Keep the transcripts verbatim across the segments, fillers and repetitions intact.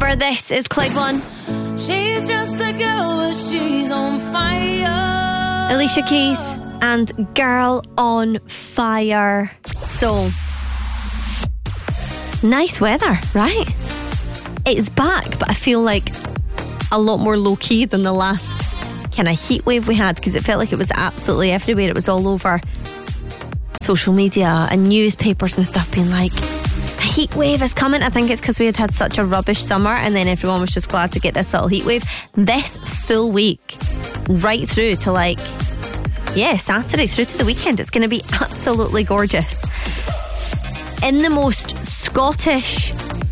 Amber, this is Clyde One. She's just a girl, but she's on fire. Alicia Keys and Girl on Fire. So, nice weather, right? It's back, but I feel like a lot more low-key than the last kind of heat wave we had, because it felt like it was absolutely everywhere. It was all over social media and newspapers and stuff being like, a heat wave is coming. I think it's because we had had such a rubbish summer, and then everyone was just glad to get this little heat wave. This full week, right through to like, yeah, Saturday through to the weekend, it's going to be absolutely gorgeous. In the most Scottish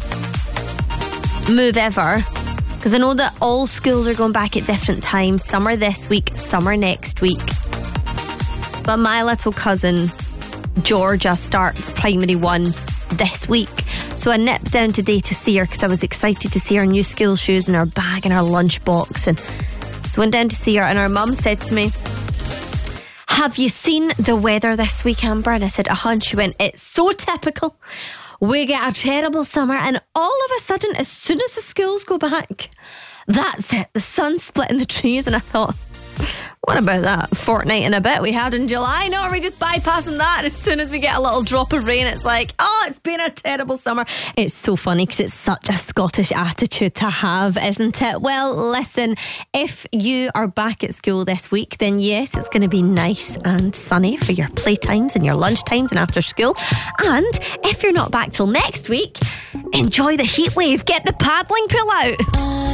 move ever, because I know that all schools are going back at different times. Some are this week, some are next week. But my little cousin Georgia starts primary one this week, so I nipped down today to see her because I was excited to see her new school shoes and her bag and her lunchbox, and so went down to see her, and her mum said to me, have you seen the weather this week, Amber? And I said, uh-huh. And she went, it's so typical. We get a terrible summer, and all of a sudden, as soon as the schools go back, that's it. The sun's splitting the trees. And I thought, what about that fortnight and a bit we had in July? No, are we just bypassing that? And as soon as we get a little drop of rain, it's like, oh, it's been a terrible summer. It's so funny because it's such a Scottish attitude to have, isn't it? Well, listen, if you are back at school this week, then yes, it's going to be nice and sunny for your playtimes and your lunchtimes and after school. And if you're not back till next week, enjoy the heat wave. Get the paddling pool out.